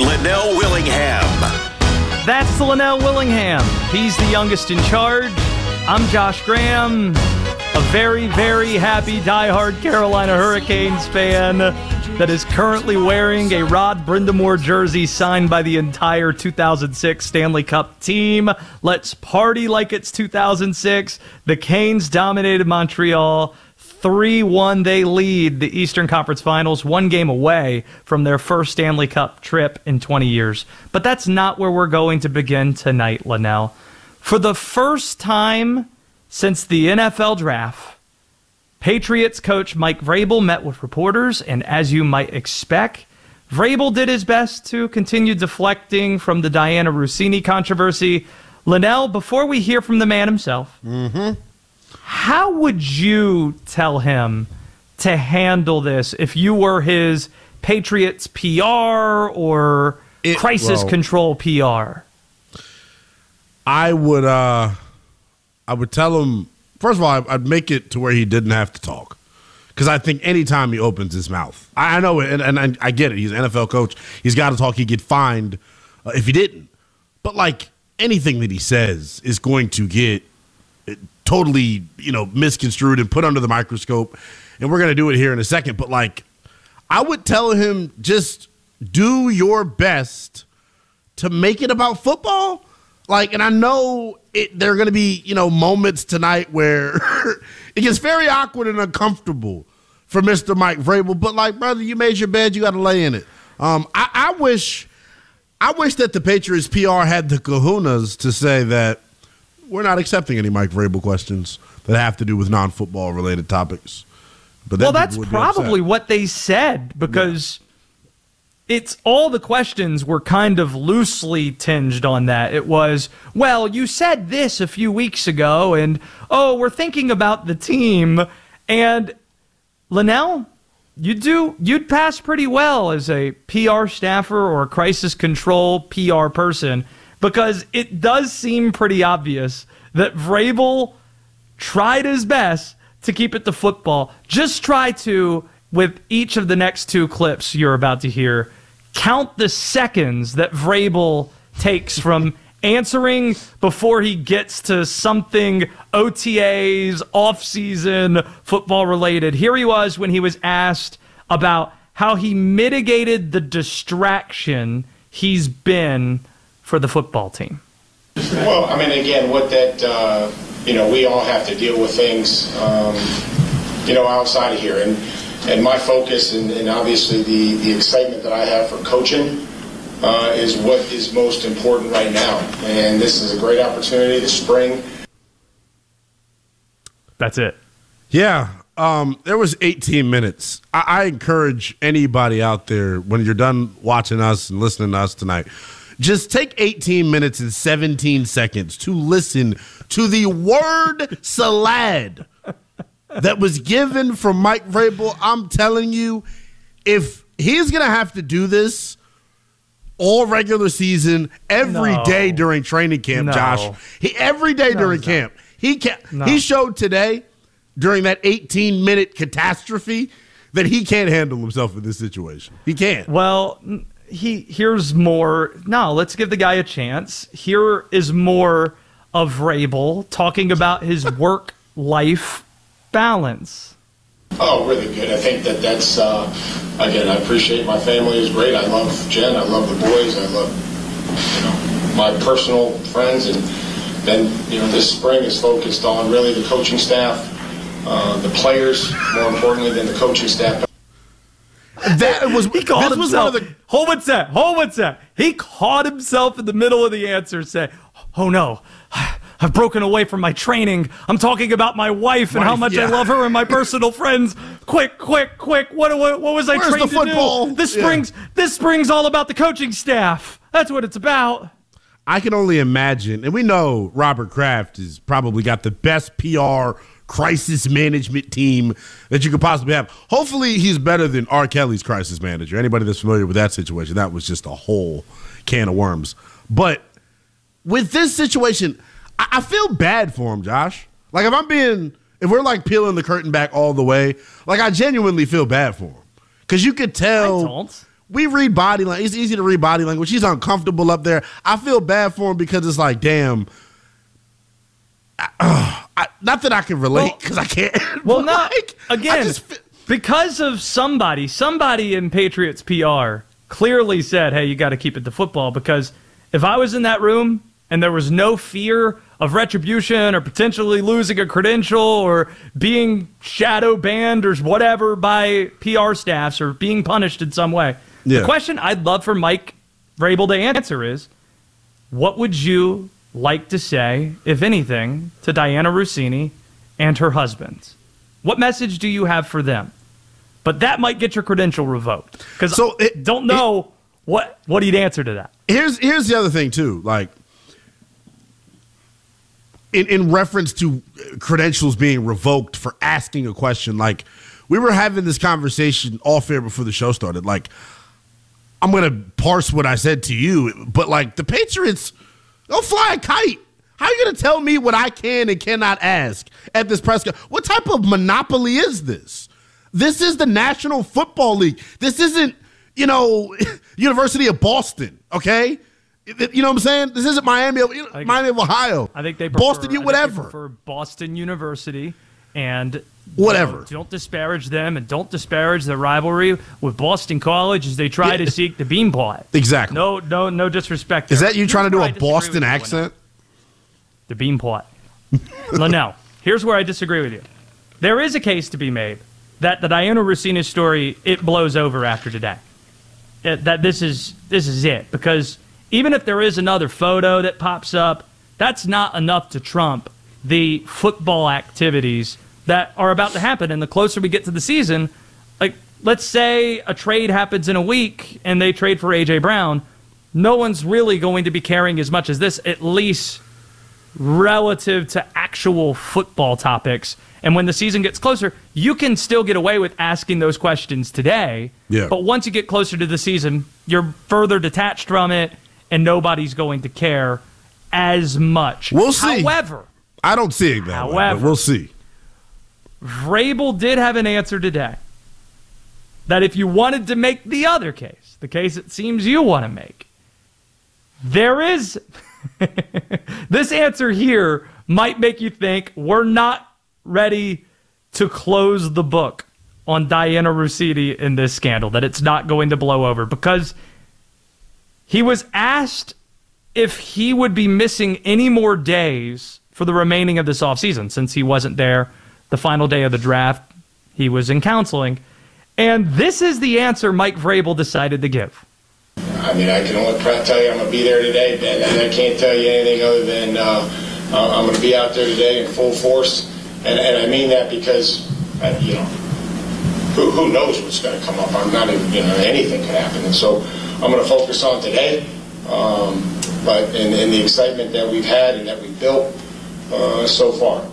Linnell Willingham. That's Linnell Willingham. He's the youngest in charge. I'm Josh Graham, a very, very happy diehard Carolina Hurricanes fan that is currently wearing a Rod Brindamore jersey signed by the entire 2006 Stanley Cup team. Let's party like it's 2006. The Canes dominated Montreal. 3-1, they lead the Eastern Conference Finals, one game away from their first Stanley Cup trip in 20 years. But that's not where we're going to begin tonight, Linnell. For the first time since the NFL draft, Patriots coach Mike Vrabel met with reporters, and as you might expect, Vrabel did his best to continue deflecting from the Diana Rossini controversy. Linnell, before we hear from the man himself, how would you tell him to handle this if you were his Patriots PR or crisis control PR? I would tell him, first of all, I'd make it to where he didn't have to talk. Because I think anytime he opens his mouth, I know it, and I get it. He's an NFL coach. He's got to talk. He'd get fined if he didn't. But, like, anything that he says is going to get totally, misconstrued and put under the microscope. And we're going to do it here in a second. But, like, I would tell him just do your best to make it about football. Like, and I know there are going to be, moments tonight where it gets very awkward and uncomfortable for Mr. Mike Vrabel. But, like, brother, you made your bed, you got to lay in it. I wish that the Patriots PR had the kahunas to say that we're not accepting any Mike Vrabel questions that have to do with non-football related topics. But that's probably what they said, because it's all the questions were kind of loosely tinged on that. It was, well, you said this a few weeks ago, and, we're thinking about the team. And, Linnell, you'd pass pretty well as a PR staffer or a crisis control PR person, because it does seem pretty obvious that Vrabel tried his best to keep it to football. Just try to, with each of the next two clips you're about to hear, count the seconds that Vrabel takes from answering before he gets to something OTAs, off-season, football-related. Here he was when he was asked about how he mitigated the distraction he's been for the football team. Well, I mean, again, what that, we all have to deal with things, outside of here. And my focus and obviously the excitement that I have for coaching is what is most important right now. And this is a great opportunity this spring. That's it. Yeah. There was 18 minutes. I encourage anybody out there, when you're done watching us and listening to us tonight, just take 18 minutes and 17 seconds to listen to the word salad that was given from Mike Vrabel. I'm telling you, if he's going to have to do this all regular season, every day during training camp, Josh, every day during camp, he showed today during that 18-minute catastrophe that he can't handle himself in this situation. He can't. Well, here's more. No, let's give the guy a chance. Here is more of Vrabel talking about his work-life balance. Oh, really good. I think that's, again, I appreciate my family is great. I love Jen. I love the boys. I love, my personal friends. And then, this spring is focused on really the coaching staff, the players, more importantly than the coaching staff. He caught himself. Hold one sec. He caught himself in the middle of the answer saying, oh no, I've broken away from my training. I'm talking about my wife and how much I love her and my personal friends. Quick. What was I trained to do? This spring's all about the coaching staff. That's what it's about. I can only imagine, and we know Robert Kraft has probably got the best PR crisis management team that you could possibly have. Hopefully he's better than R. Kelly's crisis manager. Anybody that's familiar with that situation, that was just a whole can of worms. But with this situation, I feel bad for him, Josh. Like, if we're like peeling the curtain back all the way, like, I genuinely feel bad for him. Because you could tell. I don't. we read body language. It's easy to read body language. He's uncomfortable up there. I feel bad for him because it's like, damn. Not that I can relate because I can't. Well, not again because of somebody in Patriots PR clearly said, "Hey, you got to keep it to football." Because if I was in that room and there was no fear of retribution or potentially losing a credential or being shadow banned or whatever by PR staffs or being punished in some way, the question I'd love for Mike Vrabel to answer is, what would you like to say, if anything, to Dianna Russini and her husband? What message do you have for them? But that might get your credential revoked. Because don't know what he'd answer to that. Here's the other thing, too. Like, in reference to credentials being revoked for asking a question, like, we were having this conversation off air before the show started. Like, I'm going to parse what I said to you, but, like, the Patriots, they'll fly a kite. How are you going to tell me what I can and cannot ask at this press conference? What type of monopoly is this? This is the National Football League. This isn't, University of Boston, okay? You know what I'm saying? This isn't Miami of Ohio. I think they prefer Boston, whatever. They prefer Boston University and whatever. Don't disparage them and don't disparage the rivalry with Boston College as they try to seek the bean plot. Exactly. No disrespect there. Is that you trying to do a Boston accent? The bean plot. No, here's where I disagree with you. There is a case to be made that the Dianna Russini story, it blows over after today. That this is it. Because even if there is another photo that pops up, that's not enough to trump the football activities that are about to happen. And the closer we get to the season, like, let's say a trade happens in a week and they trade for A.J. Brown, no one's really going to be caring as much as this, at least relative to actual football topics. And when the season gets closer, you can still get away with asking those questions today. Yeah. But once you get closer to the season, you're further detached from it, and nobody's going to care as much. We'll see. However, I don't see it that way, but we'll see. Vrabel did have an answer today that if you wanted to make the other case, the case it seems you want to make, there is this answer here might make you think we're not ready to close the book on Dianna Russini in this scandal, that it's not going to blow over, because he was asked if he would be missing any more days for the remaining of this offseason, since he wasn't there the final day of the draft. He was in counseling. And this is the answer Mike Vrabel decided to give. I mean, I can only tell you I'm going to be there today, and I can't tell you anything other than I'm going to be out there today in full force. And I mean that because, who knows what's going to come up. I'm not even, anything could happen. And so I'm going to focus on today. But in the excitement that we've had and that we've built so far.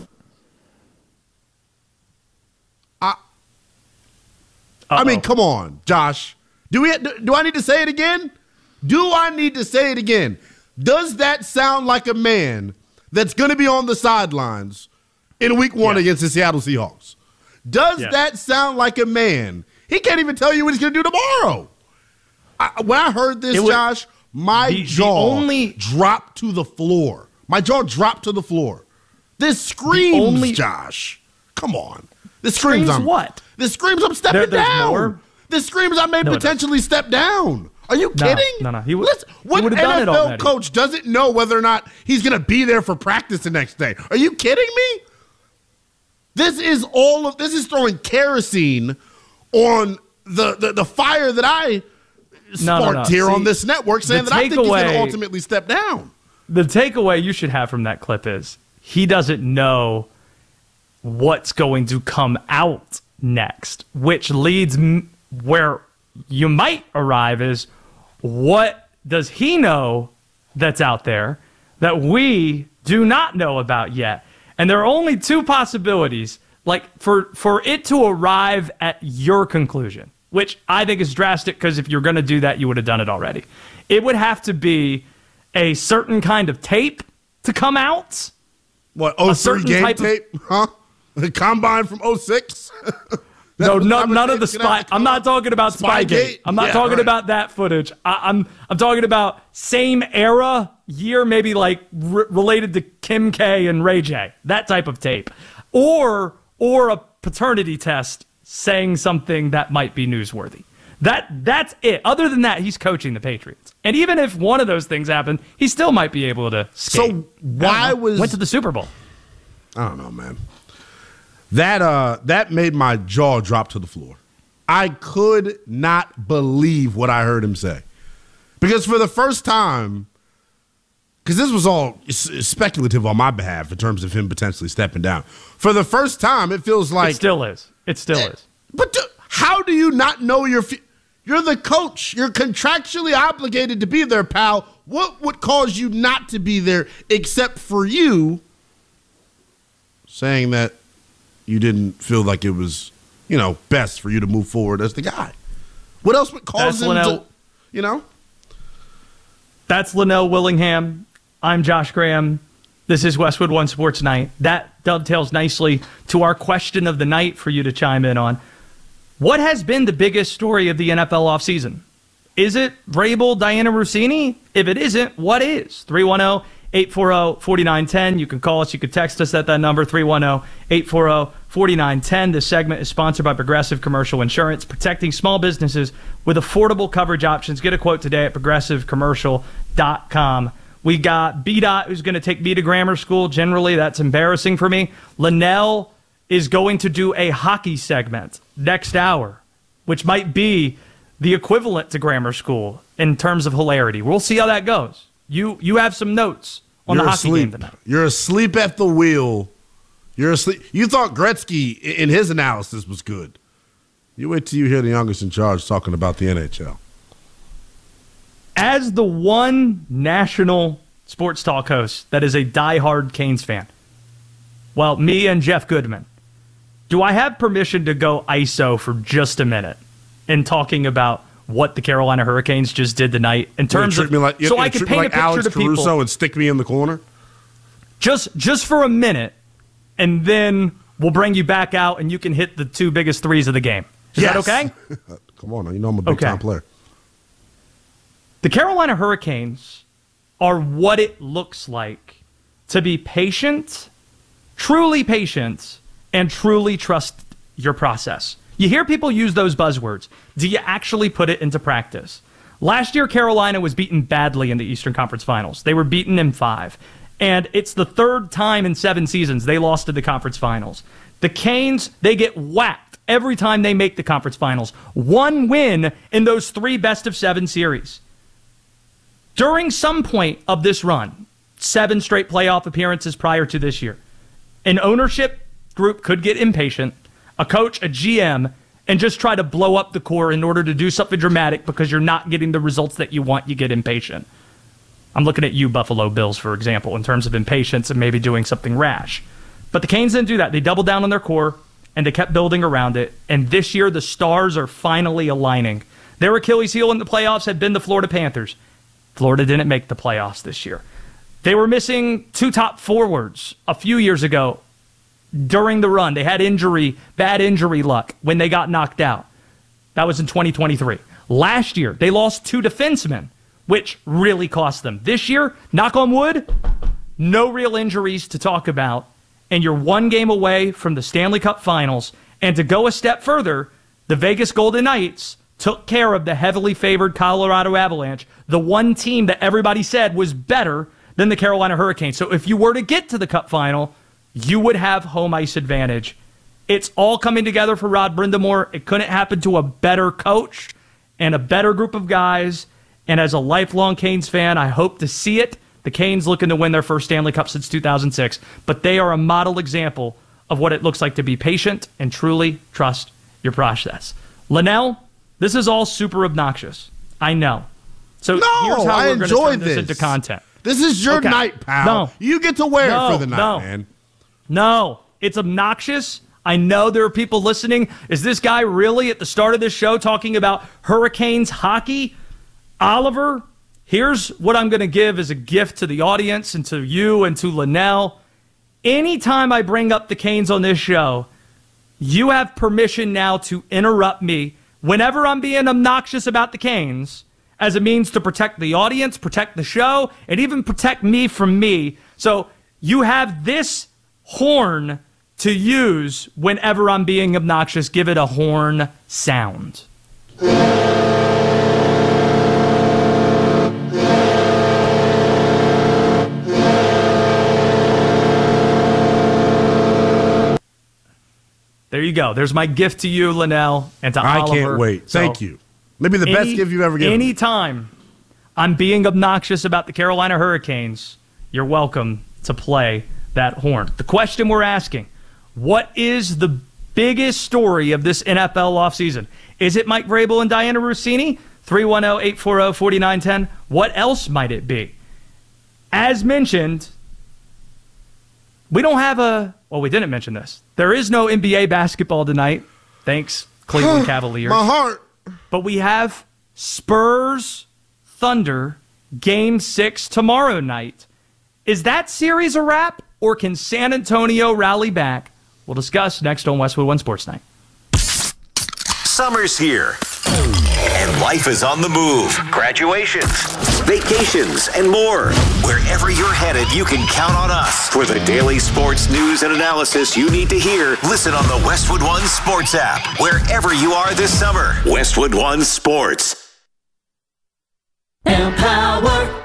I mean, come on, Josh. Do I need to say it again? Do I need to say it again? Does that sound like a man that's going to be on the sidelines in week 1 against the Seattle Seahawks? Does that sound like a man? He can't even tell you what he's going to do tomorrow. When I heard this, Josh, my jaw dropped to the floor. My jaw dropped to the floor. This screams, Josh. Come on. This screams what? This screams I'm stepping down. More? This screams I may potentially step down. Are you kidding? No. What NFL coach doesn't know whether or not he's going to be there for practice the next day? Are you kidding me? This is throwing kerosene on the fire that I sparked here on this network, saying that I think he's going to ultimately step down. The takeaway you should have from that clip is he doesn't know what's going to come out next, which leads where you might arrive is, what does he know that's out there that we do not know about yet? And there are only two possibilities, like for it to arrive at your conclusion, which I think is drastic, because if you're going to do that, you would have done it already. It would have to be a certain kind of tape to come out. What, 03 game tape? Huh? The combine from 06? No, none of the spy. I'm not talking about Spygate. I'm not talking about that footage. I'm talking about same era, year, maybe like related to Kim K and Ray J. That type of tape, or a paternity test saying something that might be newsworthy. That's it. Other than that, he's coaching the Patriots, and even if one of those things happened, he still might be able to skate. So why went to the Super Bowl? I don't know, man. That made my jaw drop to the floor. I could not believe what I heard him say. Because for the first time, because this was all speculative on my behalf in terms of him potentially stepping down. For the first time, it feels like... It still is. But how do you not know you're the coach? You're contractually obligated to be there, pal. What would cause you not to be there except for you saying that you didn't feel like it was, best for you to move forward as the guy? What else would cause him to, That's Linnell Willingham. I'm Josh Graham. This is Westwood One Sports Night. That dovetails nicely to our question of the night for you to chime in on. What has been the biggest story of the NFL offseason? Is it Vrabel, Diana Rossini? If it isn't, what is? 310-840-4910. You can call us. You can text us at that number, 310-840-4910. This segment is sponsored by Progressive Commercial Insurance, protecting small businesses with affordable coverage options. Get a quote today at progressivecommercial.com. We got B-Dot, who's going to take me to grammar school. Generally, that's embarrassing for me. Linnell is going to do a hockey segment next hour, which might be the equivalent to grammar school in terms of hilarity. We'll see how that goes. You have some notes on the hockey game tonight. You're asleep at the wheel. You're asleep. You thought Gretzky in his analysis was good. You wait till you hear the youngest in charge talking about the NHL. As the one national sports talk host that is a diehard Canes fan, well, me and Jeff Goodman, do I have permission to go ISO for just a minute in talking about what the Carolina Hurricanes just did tonight in terms of so I can paint a picture Alex to people Caruso and stick me in the corner? Just for a minute, and then we'll bring you back out and you can hit the two biggest threes of the game. Is that okay? Come on, I'm a big-time player. The Carolina Hurricanes are what it looks like to be patient, truly patient, and truly trust your process. You hear people use those buzzwords. Do you actually put it into practice? Last year, Carolina was beaten badly in the Eastern Conference Finals. They were beaten in 5. And it's the third time in 7 seasons they lost to the conference finals. The Canes, they get whacked every time they make the conference finals. 1 win in those 3 best-of-7 series. During some point of this run, 7 straight playoff appearances prior to this year, an ownership group could get impatient, a coach, a GM, and just try to blow up the core in order to do something dramatic because you're not getting the results that you want. You get impatient. I'm looking at you, Buffalo Bills, for example, in terms of impatience and maybe doing something rash. But the Canes didn't do that. They doubled down on their core, and they kept building around it. And this year, the stars are finally aligning. Their Achilles heel in the playoffs had been the Florida Panthers. Florida didn't make the playoffs this year. They were missing 2 top forwards a few years ago during the run. They had bad injury luck when they got knocked out. That was in 2023. Last year, they lost 2 defensemen, which really cost them. This year, knock on wood, no real injuries to talk about, and you're 1 game away from the Stanley Cup Finals. And to go a step further, the Vegas Golden Knights took care of the heavily favored Colorado Avalanche, the one team that everybody said was better than the Carolina Hurricanes. So if you were to get to the Cup Final, you would have home ice advantage. It's all coming together for Rod Brind'Amour. It couldn't happen to a better coach and a better group of guys. And as a lifelong Canes fan, I hope to see it. The Canes looking to win their first Stanley Cup since 2006. But they are a model example of what it looks like to be patient and truly trust your process. Linnell, this is all super obnoxious. I know. So here's how we're going to turn this into content. This is your night, pal. No. You get to wear it for the night, man. No, it's obnoxious. I know there are people listening. Is this guy really at the start of this show talking about Hurricanes hockey? Oliver, here's what I'm going to give as a gift to the audience and to you and to Linnell. Anytime I bring up the Canes on this show, you have permission now to interrupt me whenever I'm being obnoxious about the Canes as a means to protect the audience, protect the show, and even protect me from me. So you have this horn to use whenever I'm being obnoxious. Give it a horn sound. There you go. There's my gift to you, Linnell, and to Oliver. I can't wait. Thank you. Maybe the best gift you've ever given. Anytime I'm being obnoxious about the Carolina Hurricanes, you're welcome to play that horn. The question we're asking, what is the biggest story of this NFL offseason? Is it Mike Vrabel and Diana Rossini? 310-840-4910. What else might it be? As mentioned, we don't have well, we didn't mention this. There is no NBA basketball tonight. Thanks, Cleveland Cavaliers. My heart. But we have Spurs Thunder Game 6 tomorrow night. Is that series a wrap, or can San Antonio rally back? We'll discuss next on Westwood One Sports Night. Summer's here, and life is on the move. Graduations, vacations, and more. Wherever you're headed, you can count on us. For the daily sports news and analysis you need to hear, listen on the Westwood One Sports app. Wherever you are this summer, Westwood One Sports. Empower.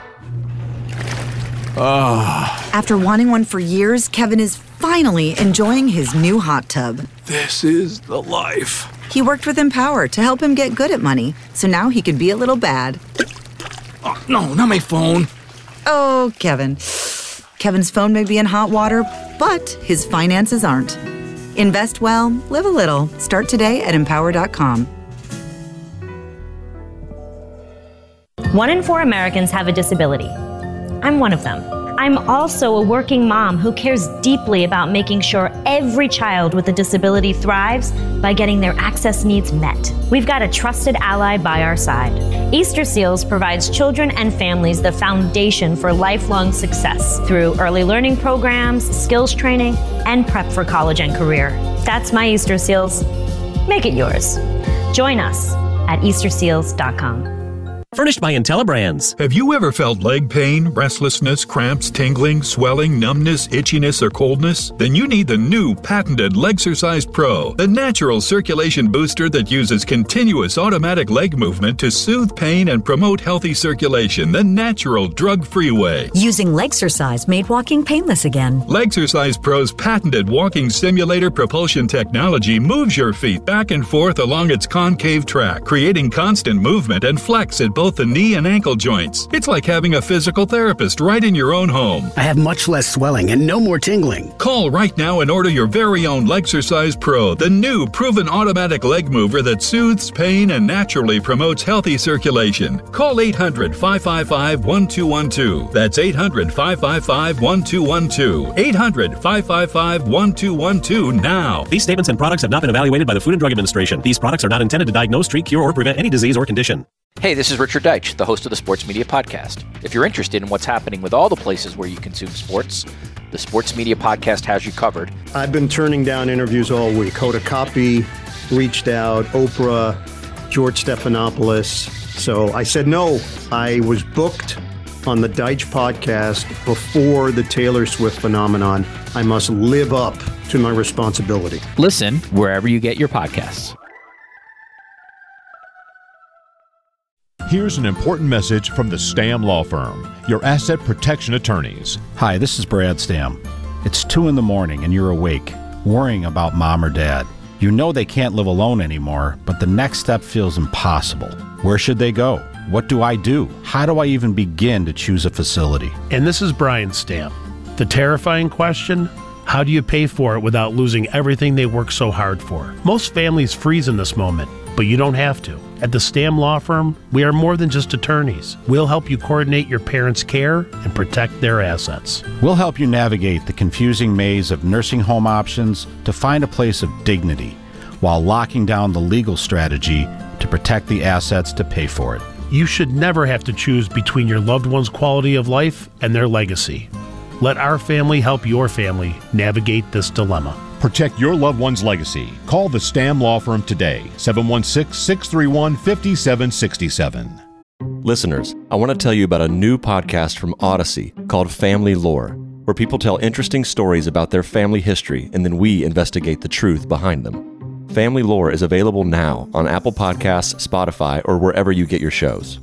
After wanting one for years, Kevin is finally enjoying his new hot tub. This is the life. He worked with Empower to help him get good at money, so now he could be a little bad. Oh, no, not my phone. Oh, Kevin. Kevin's phone may be in hot water, but his finances aren't. Invest well, live a little. Start today at Empower.com. 1 in 4 Americans have a disability. I'm one of them. I'm also a working mom who cares deeply about making sure every child with a disability thrives by getting their access needs met. We've got a trusted ally by our side. Easter Seals provides children and families the foundation for lifelong success through early learning programs, skills training, and prep for college and career. That's my Easter Seals. Make it yours. Join us at EasterSeals.com. Furnished by IntelliBrands. Have you ever felt leg pain, restlessness, cramps, tingling, swelling, numbness, itchiness, or coldness? Then you need the new patented Legsercise Pro, the natural circulation booster that uses continuous automatic leg movement to soothe pain and promote healthy circulation the natural, drug-free way. Using Legsercise made walking painless again. Legsercise Pro's patented walking simulator propulsion technology moves your feet back and forth along its concave track, creating constant movement and flex at both the knee and ankle joints. It's like having a physical therapist right in your own home. I have much less swelling and no more tingling. Call right now and order your very own Legsercise Pro, the new proven automatic leg mover that soothes pain and naturally promotes healthy circulation. Call 800-555-1212. That's 800-555-1212. 800-555-1212 now. These statements and products have not been evaluated by the Food and Drug Administration. These products are not intended to diagnose, treat, cure, or prevent any disease or condition. Hey, this is Richard Deitch, the host of the Sports Media Podcast. If you're interested in what's happening with all the places where you consume sports, the Sports Media Podcast has you covered. I've been turning down interviews all week. Hoda Kotb reached out, Oprah, George Stephanopoulos. So I said no. I was booked on the Deitch Podcast before the Taylor Swift phenomenon. I must live up to my responsibility. Listen wherever you get your podcasts. Here's an important message from the Stam Law Firm, your asset protection attorneys. Hi, this is Brad Stam. It's 2 a.m. and you're awake, worrying about mom or dad. You know they can't live alone anymore, but the next step feels impossible. Where should they go? What do I do? How do I even begin to choose a facility? And this is Brian Stam. The terrifying question: how do you pay for it without losing everything they work so hard for? Most families freeze in this moment, but you don't have to. At the Stam Law Firm, we are more than just attorneys. We'll help you coordinate your parents' care and protect their assets. We'll help you navigate the confusing maze of nursing home options to find a place of dignity while locking down the legal strategy to protect the assets to pay for it. You should never have to choose between your loved one's quality of life and their legacy. Let our family help your family navigate this dilemma. Protect your loved one's legacy. Call the Stam Law Firm today, 716-631-5767. Listeners, I want to tell you about a new podcast from Odyssey called Family Lore, where people tell interesting stories about their family history and then we investigate the truth behind them. Family Lore is available now on Apple Podcasts, Spotify, or wherever you get your shows.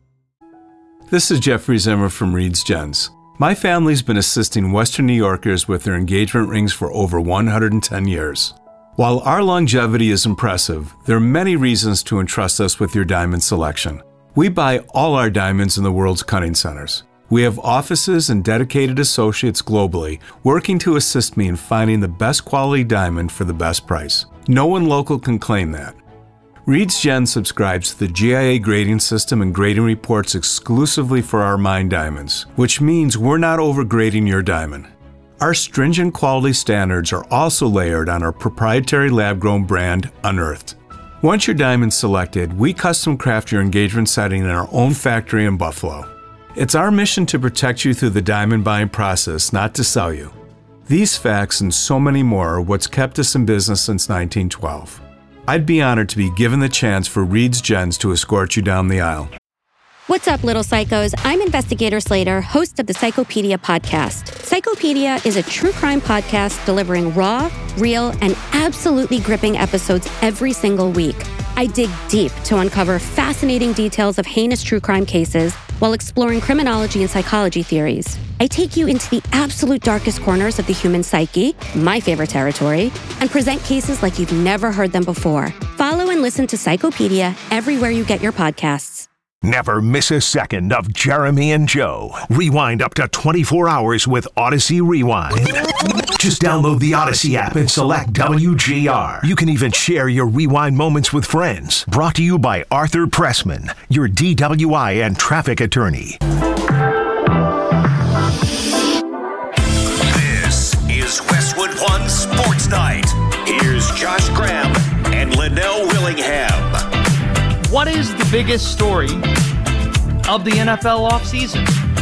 This is Jeffrey Zimmer from Reed's Gents. My family's been assisting Western New Yorkers with their engagement rings for over 110 years. While our longevity is impressive, there are many reasons to entrust us with your diamond selection. We buy all our diamonds in the world's cutting centers. We have offices and dedicated associates globally working to assist me in finding the best quality diamond for the best price. No one local can claim that. Reed's Gen subscribes to the GIA grading system and grading reports exclusively for our mined diamonds, which means we're not overgrading your diamond. Our stringent quality standards are also layered on our proprietary lab-grown brand, Unearthed. Once your diamond's selected, we custom craft your engagement setting in our own factory in Buffalo. It's our mission to protect you through the diamond buying process, not to sell you. These facts and so many more are what's kept us in business since 1912. I'd be honored to be given the chance for Reed's Gens to escort you down the aisle. What's up, little psychos? I'm Investigator Slater, host of the Psychopedia podcast. Psychopedia is a true crime podcast delivering raw, real, and absolutely gripping episodes every single week. I dig deep to uncover fascinating details of heinous true crime cases while exploring criminology and psychology theories. I take you into the absolute darkest corners of the human psyche, my favorite territory, and present cases like you've never heard them before. Follow and listen to Psychopedia everywhere you get your podcasts. Never miss a second of Jeremy and Joe. Rewind up to 24 hours with Odyssey Rewind. Just download the Odyssey app and select WGR. You can even share your rewind moments with friends. Brought to you by Arthur Pressman, your DWI and traffic attorney. This is Westwood One Sports Night. Here's Josh Graham and Linnell Willingham. What is the biggest story of the NFL offseason?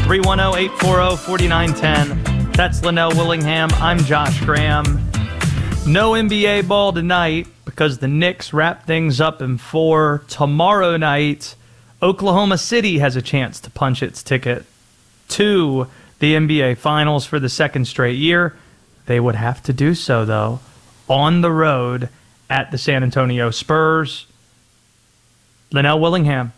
310-840-4910. That's Linnell Willingham. I'm Josh Graham. No NBA ball tonight because the Knicks wrap things up in 4. Tomorrow night, Oklahoma City has a chance to punch its ticket to the NBA Finals for the second straight year. They would have to do so, though, on the road at the San Antonio Spurs. Linnell Willingham,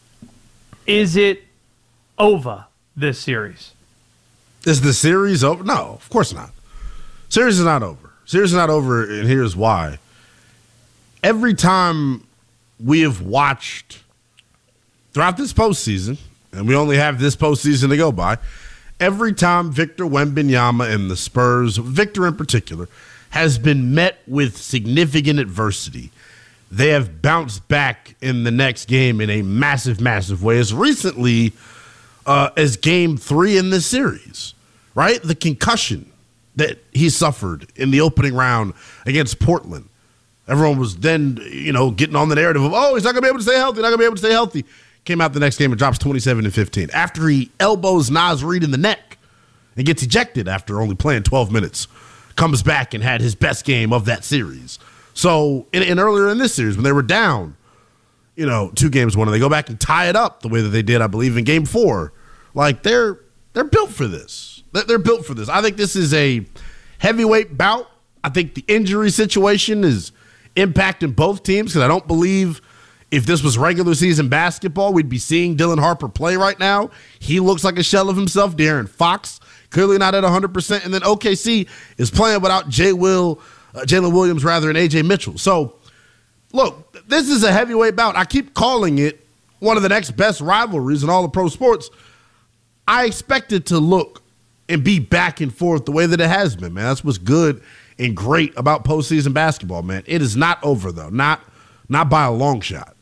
is it over, this series? Is the series over? No, of course not. Series is not over. Series is not over, and here's why. Every time we have watched throughout this postseason, and we only have this postseason to go by, every time Victor Wembanyama and the Spurs, Victor in particular, has been met with significant adversity, they have bounced back in the next game in a massive, massive way. As recently as Game 3 in this series, right? The concussion that he suffered in the opening round against Portland. Everyone was then, getting on the narrative of, oh, he's not going to be able to stay healthy, not going to be able to stay healthy. Came out the next game and drops 27 and 15. After he elbows Naz Reid in the neck and gets ejected after only playing 12 minutes, comes back and had his best game of that series. So, in earlier in this series, when they were down, 2 games, 1, and they go back and tie it up the way that they did, I believe, in Game 4. Like, they're built for this. They're built for this. I think this is a heavyweight bout. I think the injury situation is impacting both teams because I don't believe if this was regular season basketball, we'd be seeing Dylan Harper play right now. He looks like a shell of himself. De'Aaron Fox, clearly not at 100%. And then OKC is playing without Jalen Williams, and A.J. Mitchell. So, look, this is a heavyweight bout. I keep calling it one of the next best rivalries in all of pro sports. I expect it to look and be back and forth the way that it has been, man. That's what's good and great about postseason basketball, man. It is not over, though. Not by a long shot.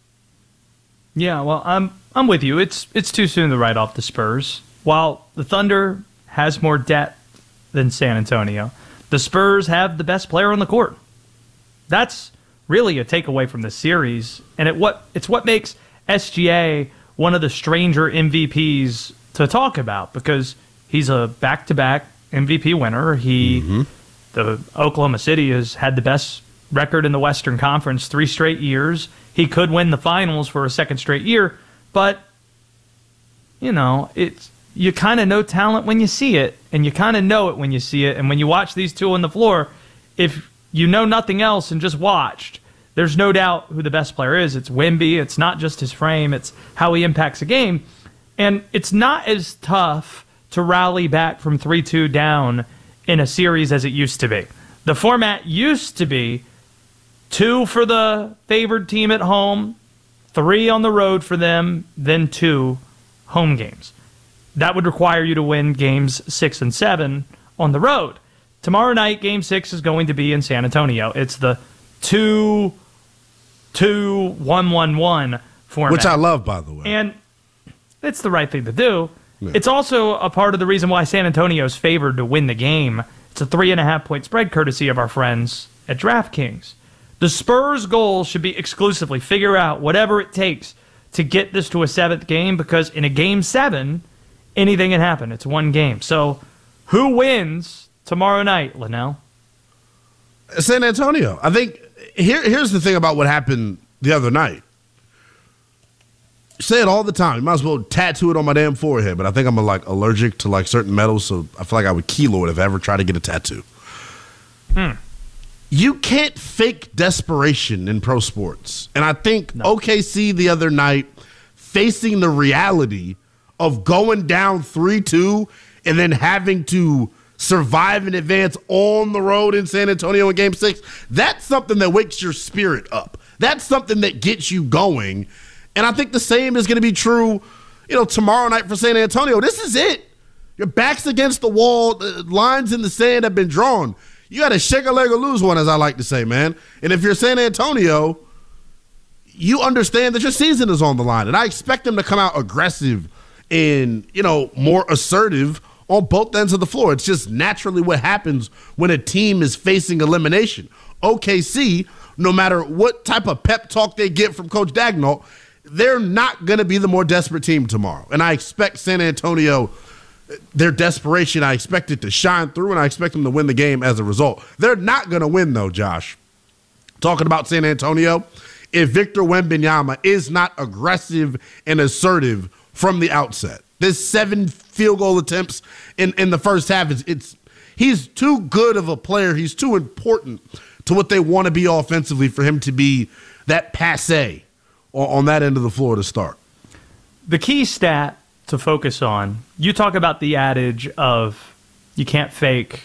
Yeah, well, I'm with you. It's too soon to write off the Spurs. While the Thunder has more depth than San Antonio, the Spurs have the best player on the court. That's really a takeaway from the series, and it's what makes SGA one of the stranger MVPs to talk about because he's a back-to-back MVP winner. He The Oklahoma City has had the best record in the Western Conference 3 straight years. He could win the finals for a second straight year, but you kind of know talent when you see it, and you kind of know it when you see it. And when you watch these two on the floor, if you know nothing else and just watched, there's no doubt who the best player is. It's Wemby. It's not just his frame. It's how he impacts a game. And it's not as tough to rally back from 3-2 down in a series as it used to be. The format used to be 2 for the favored team at home, 3 on the road for them, then 2 home games. That would require you to win games 6 and 7 on the road. Tomorrow night, game 6 is going to be in San Antonio. It's the 2-2-1-1-1 format. Which I love, by the way. And it's the right thing to do. Yeah. It's also a part of the reason why San Antonio is favored to win the game. It's a 3.5-point spread courtesy of our friends at DraftKings. The Spurs' goal should be exclusively figure out whatever it takes to get this to a 7th game, because in a game 7, anything can happen. It's one game. So who wins tomorrow night, Linnell? San Antonio. I think here's the thing about what happened the other night. I say it all the time. You might as well tattoo it on my damn forehead, but I think I'm allergic to certain metals, so I feel like I would kilo it if I ever tried to get a tattoo. You can't fake desperation in pro sports. And I think OKC the other night, facing the reality of going down 3-2 and then having to survive and advance on the road in San Antonio in Game 6, that's something that wakes your spirit up. That's something that gets you going. And I think the same is going to be true, tomorrow night for San Antonio. This is it. Your back's against the wall. The lines in the sand have been drawn. You got to shake a leg or lose one, as I like to say, man. And if you're San Antonio, you understand that your season is on the line. And I expect them to come out aggressive and, more assertive on both ends of the floor. It's just naturally what happens when a team is facing elimination. OKC, no matter what type of pep talk they get from Coach Daigneault, they're not going to be the more desperate team tomorrow. And I expect San Antonio, their desperation, I expect it to shine through, and I expect them to win the game as a result. They're not going to win, though, Josh. Talking about San Antonio, if Victor Wembanyama is not aggressive and assertive from the outset. There's 7 field goal attempts in the first half. He's too good of a player. He's too important to what they want to be offensively for him to be that passe on that end of the floor to start. The key stat to focus on, you talk about the adage of you can't fake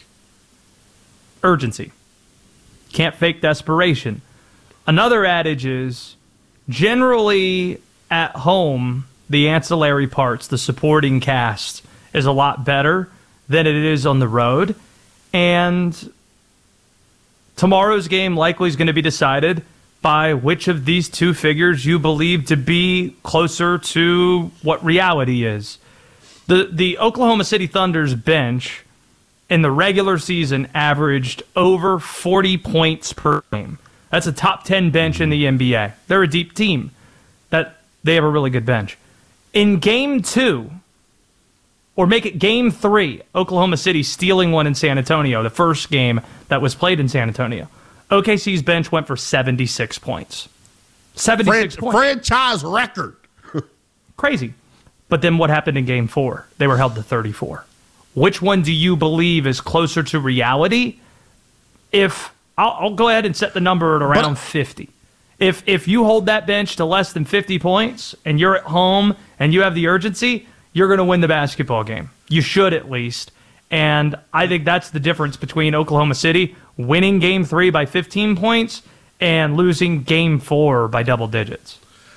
urgency. Can't fake desperation. Another adage is generally at home, the ancillary parts, the supporting cast, is a lot better than it is on the road. And tomorrow's game likely is going to be decided by which of these two figures you believe to be closer to what reality is. The Oklahoma City Thunder's bench in the regular season averaged over 40 points per game. That's a top 10 bench in the NBA. They're a deep team. They have a really good bench. In Game 2, or make it Game 3, Oklahoma City stealing one in San Antonio, the first game that was played in San Antonio, OKC's bench went for 76 points. 76 points. Franchise record. Crazy. But then what happened in Game 4? They were held to 34. Which one do you believe is closer to reality? I'll go ahead and set the number at around 50. If you hold that bench to less than 50 points and you're at home and you have the urgency, you're going to win the basketball game. You should at least. And I think that's the difference between Oklahoma City winning Game 3 by 15 points and losing Game 4 by double digits.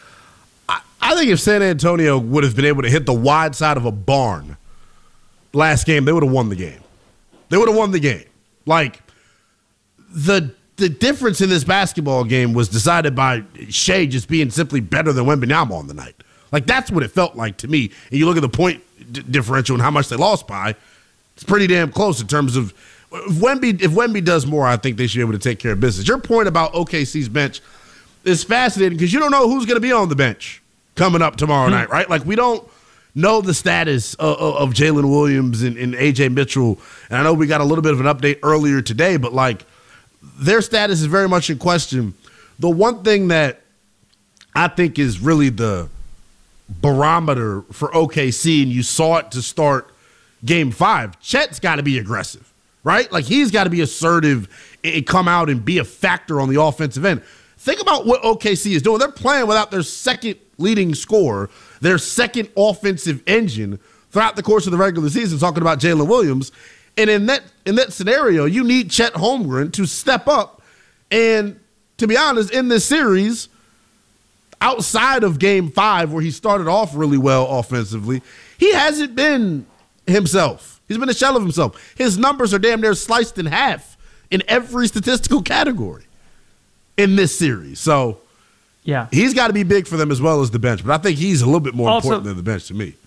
I think if San Antonio would have been able to hit the wide side of a barn last game, they would have won the game. They would have won the game. Like, the difference in this basketball game was decided by Shea just being simply better than Wembanyama on the night. Like, that's what it felt like to me. And you look at the point differential and how much they lost by, it's pretty damn close in terms of if Wemby does more, I think they should be able to take care of business. Your point about OKC's bench is fascinating because you don't know who's going to be on the bench coming up tomorrow night, right? Like, we don't know the status of Jalen Williams and A.J. Mitchell. And I know we got a little bit of an update earlier today, but like their status is very much in question. The one thing that I think is really the barometer for OKC, and you saw it to start Game 5, Chet's got to be aggressive, right? Like he's got to be assertive and come out and be a factor on the offensive end. Think about what OKC is doing. They're playing without their second leading scorer, their second offensive engine throughout the course of the regular season, talking about Jalen Williams. And in that scenario, you need Chet Holmgren to step up. And to be honest, in this series, outside of Game 5, where he started off really well offensively, he hasn't been himself. He's been a shell of himself. His numbers are damn near sliced in half in every statistical category in this series. So yeah, he's got to be big for them as well as the bench. But I think he's a little bit more important than the bench to me.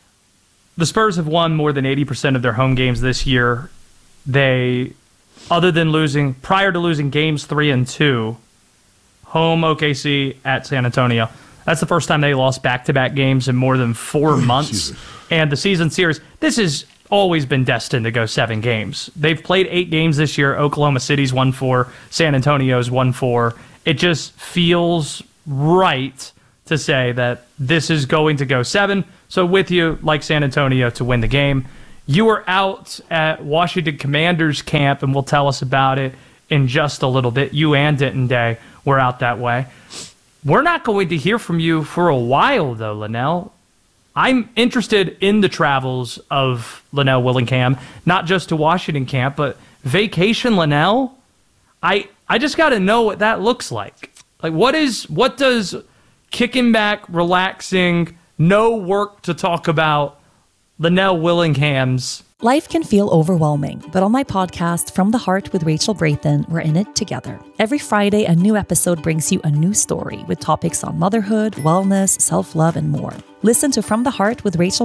The Spurs have won more than 80% of their home games this year. They, other than losing, prior to losing games 3 and 2, home OKC at San Antonio. That's the first time they lost back-to-back games in more than 4 months. And the season series, this has always been destined to go 7 games. They've played 8 games this year. Oklahoma City's won 4. San Antonio's won 4. It just feels right to say that this is going to go 7. So with you, like San Antonio, to win the game. You were out at Washington Commanders camp, and we'll tell us about it in just a little bit. You and Denton Day were out that way. We're not going to hear from you for a while, though, Linnell. I'm interested in the travels of Linnell Willingham, not just to Washington camp, but vacation Linnell. I just got to know what that looks like. Like, what does kicking back, relaxing, no work to talk about Linnell Willingham's? Life can feel overwhelming, but on my podcast, From the Heart with Rachel Brathen, we're in it together. Every Friday, a new episode brings you a new story with topics on motherhood, wellness, self-love, and more. Listen to From the Heart with Rachel